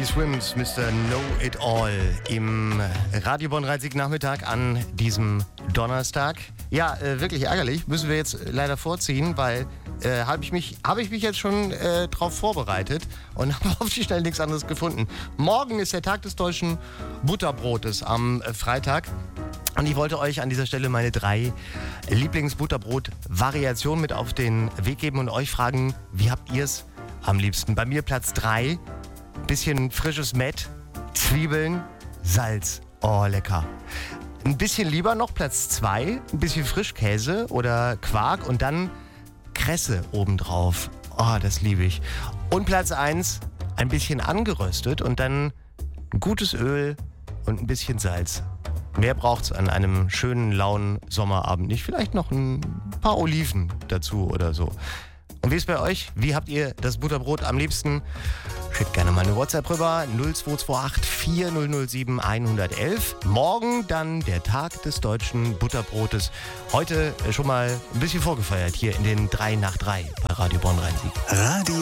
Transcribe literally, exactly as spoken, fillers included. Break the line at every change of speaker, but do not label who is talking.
Teddy Swims, Mister Know It All im Radio Bonn-Rhein-Sieg Nachmittag an diesem Donnerstag. Ja, äh, wirklich ärgerlich, müssen wir jetzt leider vorziehen, weil äh, habe ich mich, hab ich mich jetzt schon äh, drauf vorbereitet und habe auf die Schnelle nichts anderes gefunden. Morgen ist der Tag des deutschen Butterbrotes am äh, Freitag. Und ich wollte euch an dieser Stelle meine drei Lieblings-Butterbrot-Variationen mit auf den Weg geben und euch fragen, wie habt ihr es am liebsten? Bei mir Platz drei, bisschen frisches Mett, Zwiebeln, Salz. Oh, lecker. Ein bisschen lieber noch Platz zwei, ein bisschen Frischkäse oder Quark und dann Kresse obendrauf. Oh, das liebe ich. Und Platz eins, ein bisschen angeröstet und dann ein gutes Öl und ein bisschen Salz. Mehr braucht's an einem schönen, lauen Sommerabend nicht. Vielleicht noch ein paar Oliven dazu oder so. Und wie ist bei euch? Wie habt ihr das Butterbrot am liebsten? Schickt gerne mal eine WhatsApp rüber. null zwei zwei acht vier null null sieben eins eins eins. Morgen dann der Tag des deutschen Butterbrotes. Heute schon mal ein bisschen vorgefeiert hier in den drei nach drei bei Radio Bonn-Rhein-Sieg.
Radio